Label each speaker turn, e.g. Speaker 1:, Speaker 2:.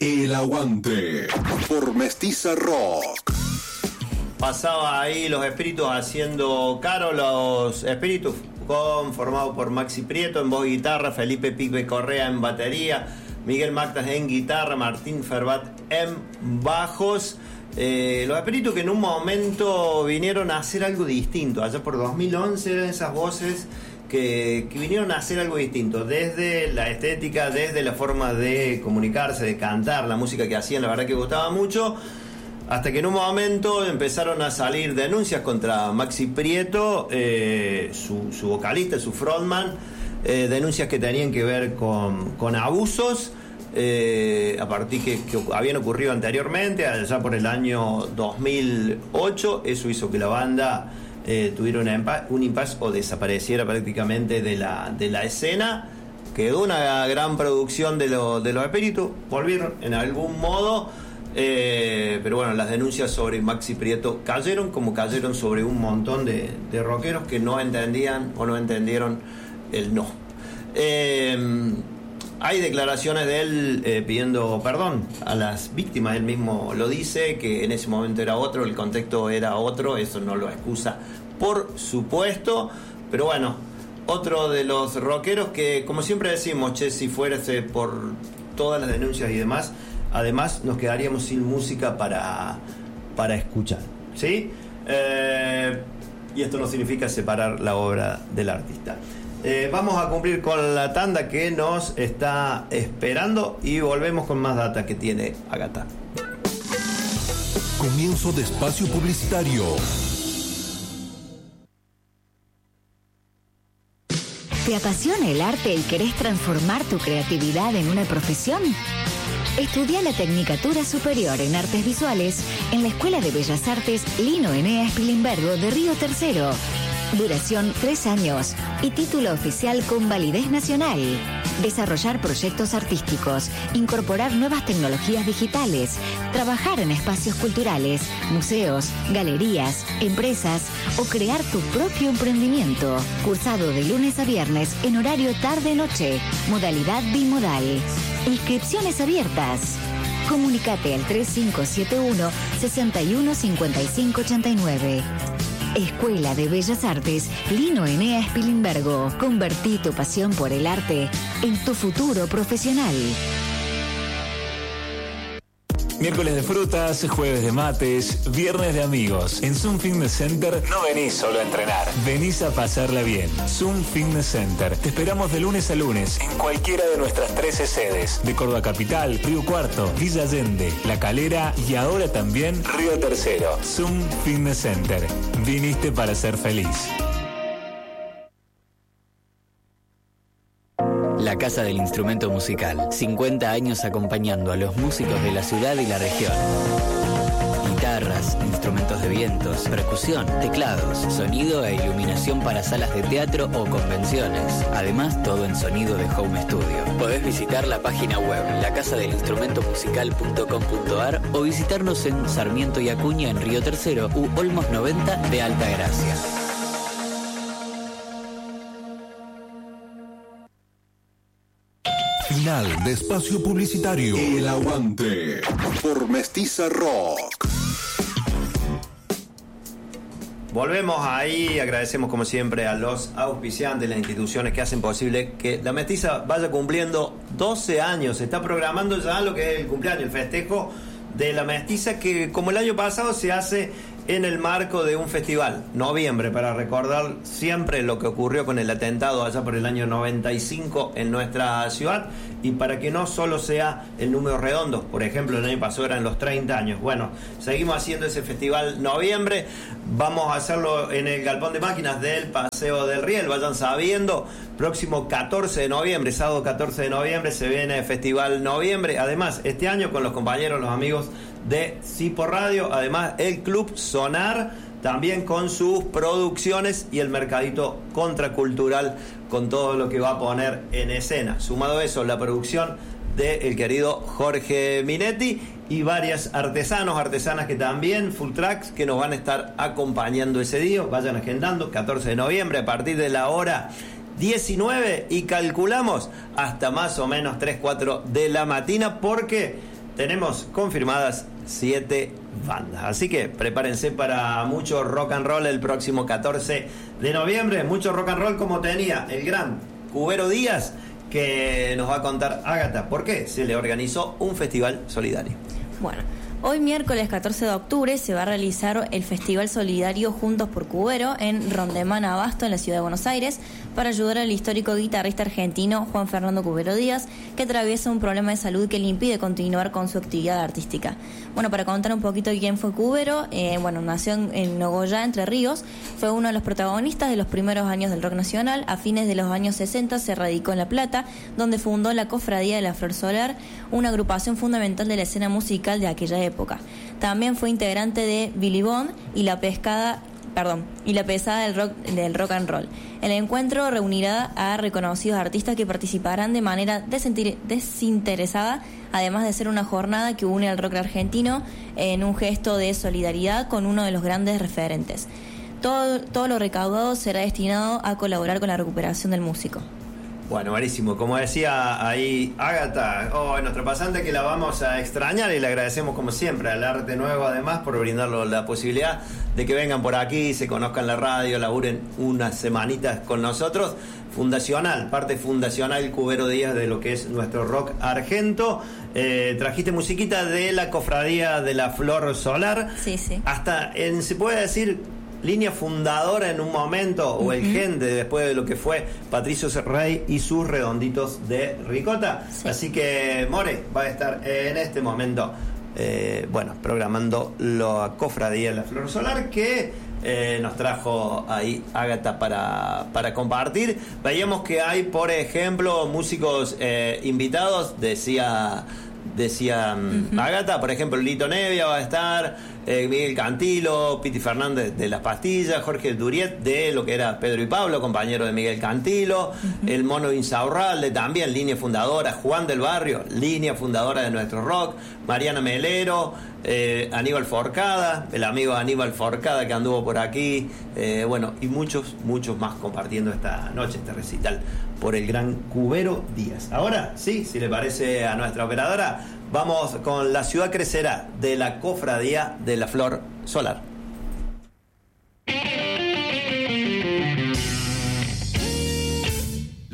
Speaker 1: El Aguante por Mestiza Rock.
Speaker 2: Pasaba ahí Los Espíritus haciendo Caro, Los Espíritus, formado por Maxi Prieto en voz y guitarra, Felipe Pipe Correa en batería, Miguel Mactas en guitarra, Martín Ferbat en bajos. Los Espíritus que en un momento vinieron a hacer algo distinto, allá por 2011 eran esas voces que vinieron a hacer algo distinto, desde la estética, desde la forma de comunicarse, de cantar, la música que hacían, la verdad que gustaba mucho, hasta que en un momento empezaron a salir denuncias contra Maxi Prieto, su vocalista, su frontman, denuncias que tenían que ver con abusos, a partir que habían ocurrido anteriormente, allá por el año 2008, eso hizo que la banda tuviera un impasse o desapareciera prácticamente de la escena. Quedó una gran producción de los Espíritus, volvieron en algún modo, pero bueno, las denuncias sobre Maxi Prieto cayeron como cayeron sobre un montón de rockeros que no entendían o no entendieron el no. Hay declaraciones de él pidiendo perdón a las víctimas. Él mismo lo dice, que en ese momento era otro, el contexto era otro, eso no lo excusa, por supuesto. Pero bueno, otro de los rockeros que, como siempre decimos, si fuese por todas las denuncias y demás, además nos quedaríamos sin música para escuchar, ¿sí? Y esto no significa separar la obra del artista. Vamos a cumplir con la tanda que nos está esperando y volvemos con más data que tiene Agata.
Speaker 1: Comienzo de espacio publicitario.
Speaker 3: ¿Te apasiona el arte y querés transformar tu creatividad en una profesión? Estudia la Tecnicatura Superior en Artes Visuales en la Escuela de Bellas Artes Lino Eneas Pilimbergo de Río Tercero. Duración 3 años y título oficial con validez nacional. Desarrollar proyectos artísticos, incorporar nuevas tecnologías digitales, trabajar en espacios culturales, museos, galerías, empresas o crear tu propio emprendimiento. Cursado de lunes a viernes en horario tarde-noche, modalidad bimodal. Inscripciones abiertas. Comunícate al 3571 615589. Escuela de Bellas Artes Lino Eneas Pilimbergo. Convertí tu pasión por el arte en tu futuro profesional.
Speaker 4: Miércoles de frutas, jueves de mates, viernes de amigos. En Zoom Fitness Center no venís solo a entrenar, venís a pasarla bien. Zoom Fitness Center. Te esperamos de lunes a lunes en cualquiera de nuestras 13 sedes. De Córdoba Capital, Río Cuarto, Villa Allende, La Calera y ahora también Río Tercero. Zoom Fitness Center. Viniste para ser feliz.
Speaker 5: La Casa del Instrumento Musical. 50 años acompañando a los músicos de la ciudad y la región. Guitarras, instrumentos de vientos, percusión, teclados, sonido e iluminación para salas de teatro o convenciones. Además, todo en sonido de home studio. Podés visitar la página web lacasadelinstrumentomusical.com.ar o visitarnos en Sarmiento y Acuña en Río Tercero u Olmos 90 de Altagracia.
Speaker 1: Final de espacio publicitario. El Aguante por Mestiza Rock.
Speaker 2: Volvemos ahí, agradecemos como siempre a los auspiciantes, las instituciones que hacen posible que la Mestiza vaya cumpliendo 12 años. Se está programando ya lo que es el cumpleaños, el festejo de la Mestiza, que como el año pasado se hace en el marco de un festival, noviembre, para recordar siempre lo que ocurrió con el atentado allá por el año 95 en nuestra ciudad, y para que no solo sea el número redondo. Por ejemplo, el año pasado eran los 30 años. Bueno, seguimos haciendo ese festival noviembre, vamos a hacerlo en el Galpón de Máquinas del Paseo del Riel, vayan sabiendo, próximo 14 de noviembre, sábado 14 de noviembre, se viene el Festival Noviembre. Además, este año con los compañeros, los amigos de Cipo Radio, además el Club Sonar, también con sus producciones, y el mercadito contracultural con todo lo que va a poner en escena. Sumado a eso, la producción del querido Jorge Minetti y varias artesanas que también, full tracks, que nos van a estar acompañando ese día. Vayan agendando, 14 de noviembre a partir de la hora 19 y calculamos hasta más o menos 3-4 de la mañana, porque tenemos confirmadas 7 bandas. Así que prepárense para mucho rock and roll el próximo 14 de noviembre. Mucho rock and roll como tenía el gran Cubero Díaz, que nos va a contar Ágata por qué se le organizó un festival solidario.
Speaker 6: Bueno, hoy miércoles 14 de octubre se va a realizar el Festival Solidario Juntos por Cubero en Rondemán Abasto, en la ciudad de Buenos Aires, para ayudar al histórico guitarrista argentino Juan Fernando Cubero Díaz, que atraviesa un problema de salud que le impide continuar con su actividad artística. Bueno, para contar un poquito quién fue Cubero, nació en Nogoyá, Entre Ríos, fue uno de los protagonistas de los primeros años del rock nacional. A fines de los años 60 se radicó en La Plata, donde fundó la Cofradía de la Flor Solar, una agrupación fundamental de la escena musical de aquella época. También fue integrante de Billy Bond y la pesada del rock and roll. El encuentro reunirá a reconocidos artistas que participarán de manera desinteresada, además de ser una jornada que une al rock argentino en un gesto de solidaridad con uno de los grandes referentes. Todo lo recaudado será destinado a colaborar con la recuperación del músico.
Speaker 2: Bueno, buenísimo. Como decía ahí Ágata, nuestra pasante, que la vamos a extrañar, y le agradecemos como siempre al Arte Nuevo, además, por brindarnos la posibilidad de que vengan por aquí, se conozcan la radio, laburen unas semanitas con nosotros. Parte fundacional Cubero Díaz de lo que es nuestro rock argento. Trajiste musiquita de la Cofradía de la Flor Solar.
Speaker 6: Sí.
Speaker 2: Hasta se puede decir línea fundadora en un momento, o el gen después de lo que fue Patricio Rey y sus Redonditos de Ricota. Sí. Así que More va a estar en este momento programando la Cofradía de la Flor Solar, que nos trajo ahí Ágata para compartir. Veíamos que hay, por ejemplo, músicos invitados, decía Ágata, por ejemplo, Lito Nevia va a estar, Miguel Cantilo, Piti Fernández de Las Pastillas, Jorge Duriet de lo que era Pedro y Pablo, compañero de Miguel Cantilo, el Mono Insaurralde, también línea fundadora, Juan del Barrio, línea fundadora de nuestro rock, Mariana Melero, Aníbal Forcada, el amigo Aníbal Forcada que anduvo por aquí, y muchos más compartiendo esta noche, este recital por el gran Cubero Díaz. Ahora, sí, si le parece a nuestra operadora, vamos con La Ciudad Crecerá de la Cofradía de la Flor Solar.